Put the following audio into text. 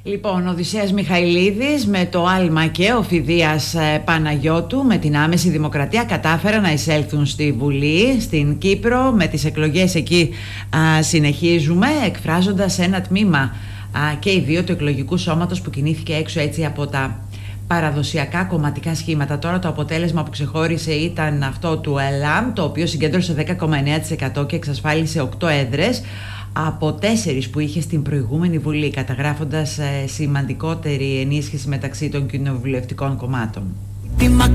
Λοιπόν, ο Οδυσσέας Μιχαηλίδης με το άλμα και ο Φιδίας Παναγιώτου με την Άμεση Δημοκρατία κατάφεραν να εισέλθουν στη Βουλή στην Κύπρο. Με τις εκλογές εκεί συνεχίζουμε, εκφράζοντας ένα τμήμα και οι δύο του εκλογικού σώματος που κινήθηκε έξω έτσι από τα παραδοσιακά κομματικά σχήματα. Τώρα το αποτέλεσμα που ξεχώρισε ήταν αυτό του ΕΛΑΜ, το οποίο συγκέντρωσε 10,9% και εξασφάλισε 8 έδρες από 4 που είχε στην προηγούμενη Βουλή, καταγράφοντας σημαντικότερη ενίσχυση μεταξύ των κοινοβουλευτικών κομμάτων.